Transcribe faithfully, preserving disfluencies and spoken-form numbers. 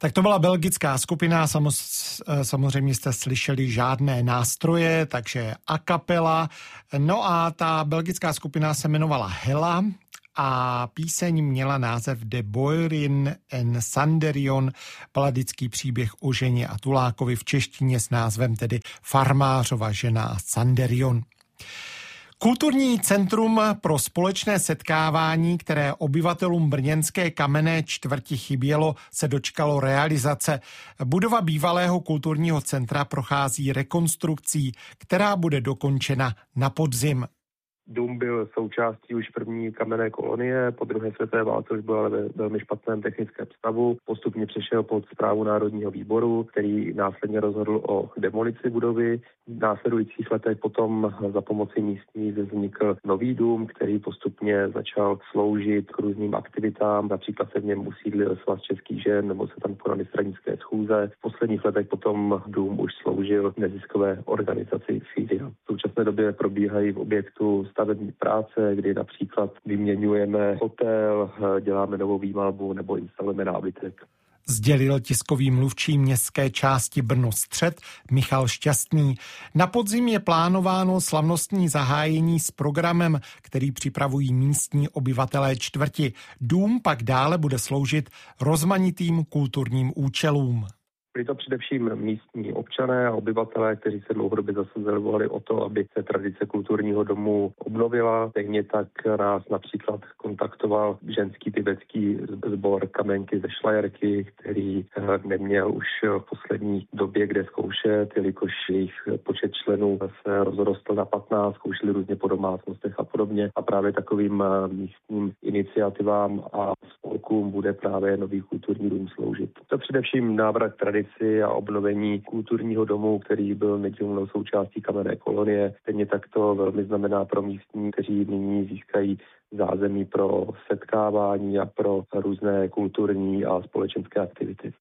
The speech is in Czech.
Tak to byla belgická skupina, samozřejmě jste slyšeli žádné nástroje, takže a cappella. No a ta belgická skupina se jmenovala Hela a píseň měla název De Boerin en Sanderion, baladický příběh o ženě a tulákovi, v češtině s názvem tedy Farmářova žena a Sanderion. Kulturní centrum pro společné setkávání, které obyvatelům brněnské kamenné čtvrti chybělo, se dočkalo realizace. Budova bývalého kulturního centra prochází rekonstrukcí, která bude dokončena na podzim. Dům byl součástí už první kamenné kolonie, po druhé světové válce už byl ale ve velmi špatném technickém stavu. Postupně přešel pod správu Národního výboru, který následně rozhodl o demolici budovy. V následujících letech potom za pomoci místních vznikl nový dům, který postupně začal sloužit k různým aktivitám. Například se v něm usídlil Svaz českých žen nebo se tam konaly stranické schůze. V posledních letech potom dům už sloužil neziskové organizaci Fidia. V současné době probíhají v objektu stavební práce, kdy například vyměňujeme hotel, děláme novou výmalbu nebo instalujeme nábytek. Sdělil tiskový mluvčí městské části Brno-Střed Michal Šťastný. Na podzim je plánováno slavnostní zahájení s programem, který připravují místní obyvatelé čtvrti. Dům pak dále bude sloužit rozmanitým kulturním účelům. Byli to především místní občané a obyvatelé, kteří se dlouhodobě zasazovali o to, aby se tradice kulturního domu obnovila. Stejně tak nás například kontaktoval ženský tibetský sbor Kamenky ze Šlajerky, který neměl už v poslední době kde zkoušet, jelikož jejich počet členů se rozrostl na patnáct, zkoušeli různě po domácnostech a podobně. A právě takovým místním iniciativám a spolkům bude právě nový kulturní dům sloužit. To především návrat tradice a obnovení kulturního domu, který byl nedílnou součástí kamenné kolonie. Stejně tak to velmi znamená pro místní, kteří nyní získají zázemí pro setkávání a pro různé kulturní a společenské aktivity.